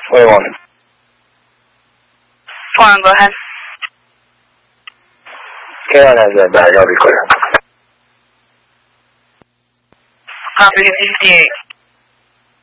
Wait a moment. 4, go ahead. K1 has a bag, I'll be clear. Copy 58.